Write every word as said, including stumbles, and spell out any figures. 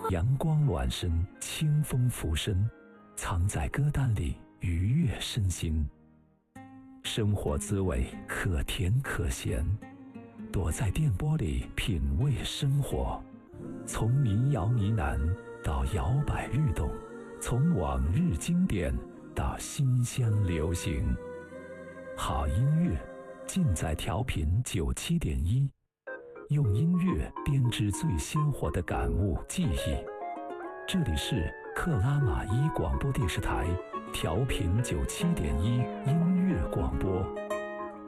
阳光暖身，清风拂身，藏在歌单里愉悦身心。生活滋味可甜可咸，躲在电波里品味生活。从民谣呢喃到摇摆律动，从往日经典到新鲜流行。好音乐尽在调频九七点一，用音乐编织最鲜活的感悟记忆。这里是克拉玛依广播电视台调频九七点一音乐广播。